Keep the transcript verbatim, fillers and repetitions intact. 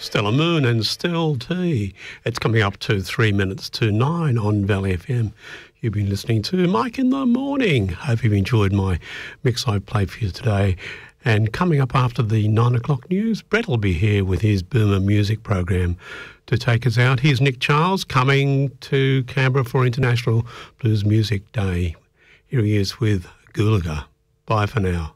Stella Moon and Still Tea. It's coming up to three minutes to nine on Valley F M. You've been listening to Mike in the Morning. Hope you've enjoyed my mix I played for you today. And coming up after the nine o'clock news, Brett will be here with his Boomer Music program to take us out. Here's Nick Charles coming to Canberra for International Blues Music Day. Here he is with Goolaga. Bye for now.